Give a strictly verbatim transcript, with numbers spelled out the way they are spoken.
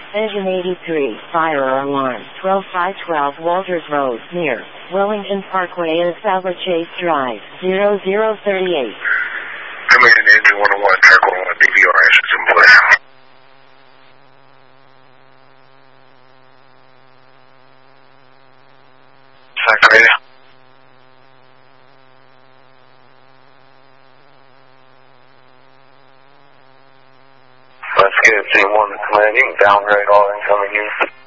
Engine eighty-three, fire alarm, twelve five twelve Walters Road, near Wellington Parkway and Fowler Chase Drive, zero zero thirty-eight. Come in, engine one oh one, track one oh one, B V R, actions in play. Second radio. Let's get C one to command. You can downgrade all incoming units.